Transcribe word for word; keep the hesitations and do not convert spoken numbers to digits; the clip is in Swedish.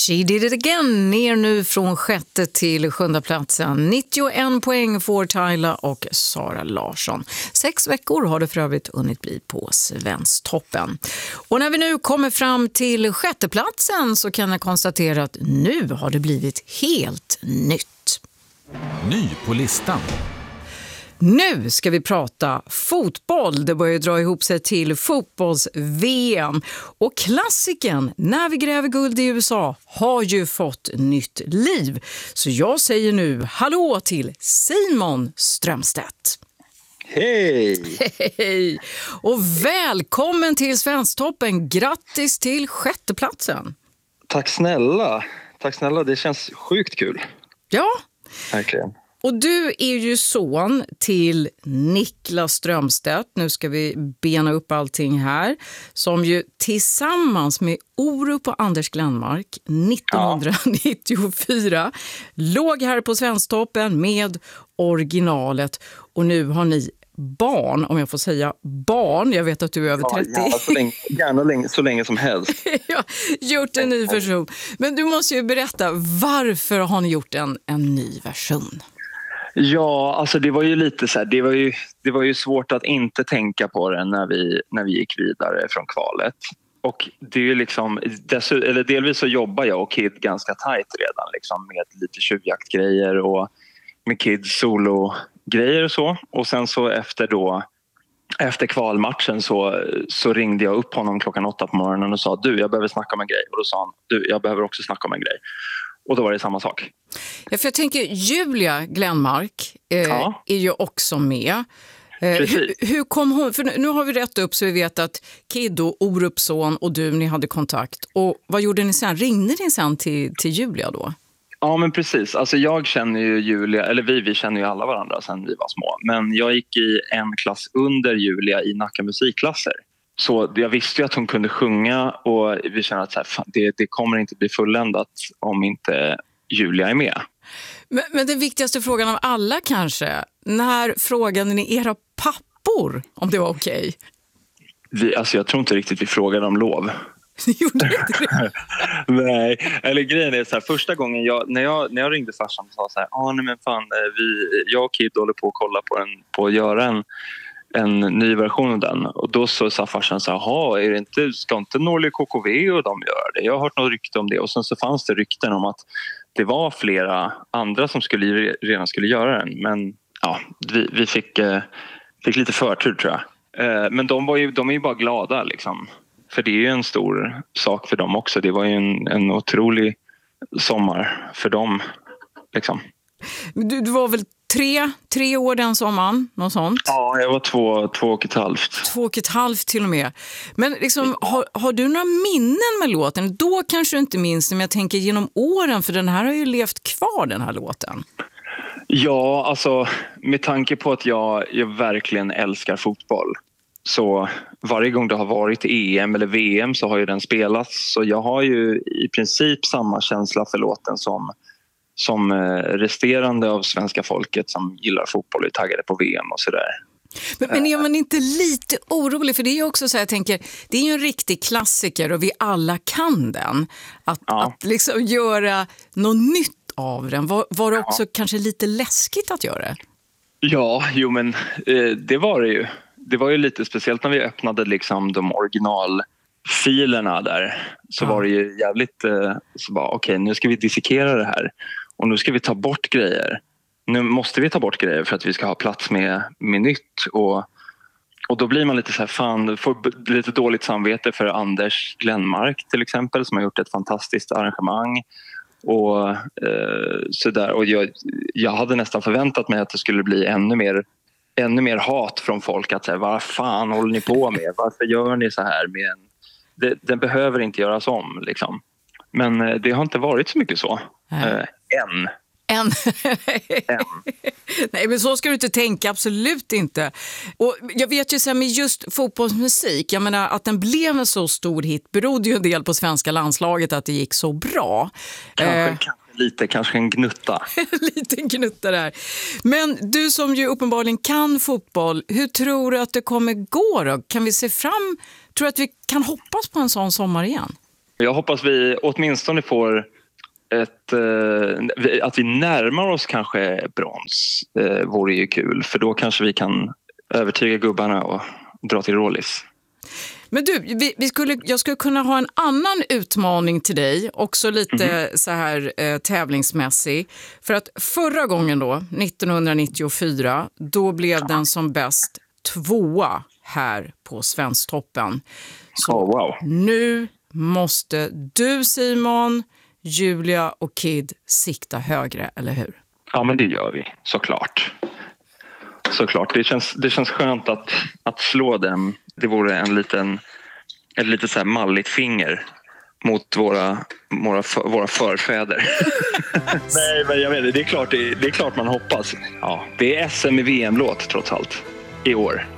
She did it again, ner nu från sjätte till sjunde platsen. nittioen poäng får Tyla och Sara Larsson. Sex veckor har det för övrigt hunnit bli på Svensktoppen. Och när vi nu kommer fram till sjätte platsen så kan jag konstatera att nu har det blivit helt nytt. Ny på listan. Nu ska vi prata fotboll. Det börjar dra ihop sig till fotbolls-V M. Och klassiken När vi gräver guld i U S A har ju fått nytt liv. Så jag säger nu hallå till Simon Strömstedt. Hej! Hej! Och välkommen till Svensktoppen. Grattis till sjätteplatsen. Tack snälla. Tack snälla, det känns sjukt kul. Ja. Verkligen. Och du är ju son till Niklas Strömstedt, nu ska vi bena upp allting här, som ju tillsammans med Orup och Anders Glenmark nittonhundranittiofyra ja. låg här på Svensktoppen med originalet. Och nu har ni barn, om jag får säga barn, jag vet att du är över trettio. Ja, gärna, så länge, gärna länge, så länge som helst. Ja, gjort en ny version. Men du måste ju berätta, varför har ni gjort en, en ny version? Ja, alltså det var ju lite så här, det var ju, det var ju svårt att inte tänka på det när vi, när vi gick vidare från kvalet. Och det är ju liksom, eller delvis så jobbar jag och Kid ganska tajt redan liksom, med lite tjuvjaktgrejer och med Kids solo-grejer och så. Och sen så efter då, efter kvalmatchen så, så ringde jag upp honom klockan åtta på morgonen och sa du, jag behöver snacka om en grej. Och då sa han, du, jag behöver också snacka om en grej. Och då var det samma sak. Ja, för jag tänker, Julia Glenmark eh, ja. är ju också med. Eh, hur, hur kom hon? För nu har vi rätt upp så vi vet att Kid och Orupsson och du, ni hade kontakt. Och vad gjorde ni sen? Ringde ni sen till, till Julia då? Ja, men precis. Alltså jag känner ju Julia, eller vi, vi känner ju alla varandra sedan vi var små. Men jag gick i en klass under Julia i Nacka musikklasser. Så jag visste ju att hon kunde sjunga och vi kände att så här, fan, det, det kommer inte bli fulländat om inte Julia är med. Men, men den viktigaste frågan av alla kanske, när frågade ni era pappor om det var okej? Vi, alltså jag tror inte riktigt vi frågade om lov. Gjorde inte det? Nej, eller grejen är så här, första gången jag, när, jag, när jag ringde farsan och sa så här, ah, nej men fan, vi, jag och Kid håller på att kolla på, en, på att göra en en ny version av den. Och då så sa farsan så här, är det inte, ska inte Norli K K V och de göra det? Jag har hört något rykte om det. Och sen så fanns det rykten om att det var flera andra som skulle, redan skulle göra den. Men ja, vi, vi fick, eh, fick lite förtur tror jag. Eh, men de, var ju, de är ju bara glada liksom. För det är ju en stor sak för dem också. Det var ju en, en otrolig sommar för dem liksom. Du, du var väl tre, tre år den sommaren, något sånt? Ja, jag var två, två och ett halvt. Två och ett halvt till och med. Men liksom, har, har du några minnen med låten? Då kanske du inte minns, men jag tänker genom åren, för den här har ju levt kvar, den här låten. Ja, alltså med tanke på att jag, jag verkligen älskar fotboll. Så varje gång det har varit E M eller V M så har ju den spelats. Så jag har ju i princip samma känsla för låten som som resterande av svenska folket som gillar fotboll och är taggade på V M och sådär. Men, men är man inte lite orolig? För det är ju också så här, jag tänker, det är ju en riktig klassiker och vi alla kan den. Att, ja. att liksom göra något nytt av den. Var, var det också ja. kanske lite läskigt att göra det? Ja, jo men eh, det var det ju. Det var ju lite speciellt när vi öppnade liksom de originalfilerna där. Så ja. var det ju jävligt eh, så bara, okej, okay, nu ska vi dissekera det här. Och nu ska vi ta bort grejer. Nu måste vi ta bort grejer för att vi ska ha plats med, med nytt. Och, och då blir man lite så här, fan, får lite dåligt samvete för Anders Glenmark till exempel. Som har gjort ett fantastiskt arrangemang. Och, eh, så där. Och jag, jag hade nästan förväntat mig att det skulle bli ännu mer, ännu mer hat från folk. Att säga, vad fan håller ni på med? Varför gör ni så här? Med en, det, den behöver inte göras om liksom. Men eh, det har inte varit så mycket så. Eh, än. Än. än. Nej, men så ska du inte tänka, absolut inte. Och jag vet ju så här med just fotbollsmusik, jag menar att den blev en så stor hit berodde ju en del på svenska landslaget att det gick så bra. Kanske, eh. kanske lite, kanske en gnutta. Liten gnutta där. Men du som ju uppenbarligen kan fotboll, hur tror du att det kommer gå då? Kan vi se fram, tror du att vi kan hoppas på en sån sommar igen? Jag hoppas vi åtminstone får ett, eh, att vi närmar oss kanske brons eh, vore ju kul. För då kanske vi kan övertyga gubbarna och dra till Rålis. Men du, vi, vi skulle, jag skulle kunna ha en annan utmaning till dig, också lite mm-hmm. så här eh, tävlingsmässig. För att förra gången då, nittonhundranittiofyra, då blev den som bäst tvåa här på Svensktoppen. Så oh, wow. Nu måste du, Simon, Julia och Kid sikta högre, eller hur? Ja, men det gör vi, såklart. Såklart, det känns, det känns skönt att, att slå den. Det vore en liten, ett lite så här malligt finger mot våra, våra, våra förfäder. Nej, men jag vet det, är klart, det, det är klart man hoppas. Ja, det är S M i V M-låt trots allt i år.